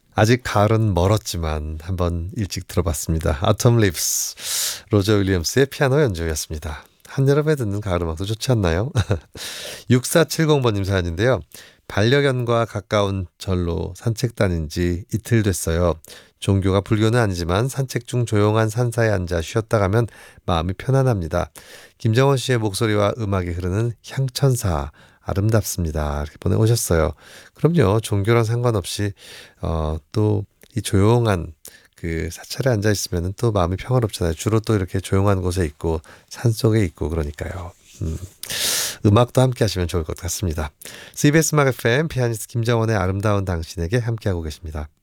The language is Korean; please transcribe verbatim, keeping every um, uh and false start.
아직 가을은 멀었지만 한번 일찍 들어봤습니다. 아톰 립스, 로저 윌리엄스의 피아노 연주였습니다. 한여름에 듣는 가을 음악도 좋지 않나요? 육사칠공 번님 사연인데요. 반려견과 가까운 절로 산책 다닌 지 이틀 됐어요. 종교가 불교는 아니지만 산책 중 조용한 산사에 앉아 쉬었다 가면 마음이 편안합니다. 김정원 씨의 목소리와 음악이 흐르는 향천사 아름답습니다. 이렇게 보내오셨어요. 그럼요. 종교랑 상관없이 어, 또 이 조용한 그 사찰에 앉아 있으면 또 마음이 평화롭잖아요. 주로 또 이렇게 조용한 곳에 있고 산속에 있고 그러니까요. 음. 음악도 함께 하시면 좋을 것 같습니다. 씨비에스 음악 에프엠 피아니스트 김정원의 아름다운 당신에게 함께하고 계십니다.